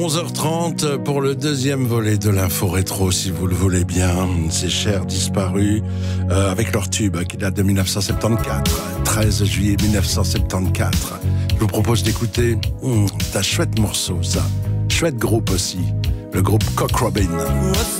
11h30 pour le deuxième volet de l'info rétro, si vous le voulez bien. Ces chers disparus, avec leur tube qui date de 1974, 13 juillet 1974. Je vous propose d'écouter un chouette morceau, ça. Chouette groupe aussi, le groupe Cock Robin. What's